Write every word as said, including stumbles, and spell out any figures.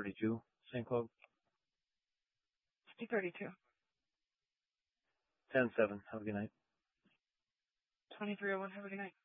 thirty-two, same quote. Let's do thirty-two. ten seven, have a good night. twenty-three oh one, have a good night.